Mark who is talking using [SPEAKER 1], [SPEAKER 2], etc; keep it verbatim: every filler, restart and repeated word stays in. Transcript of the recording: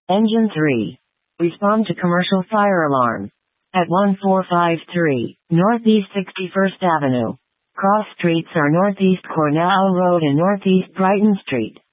[SPEAKER 1] Engine three. Respond to commercial fire alarm. At one four five three, Northeast sixty-first Avenue. Cross streets are Northeast Cornell Road and Northeast Brighton Street.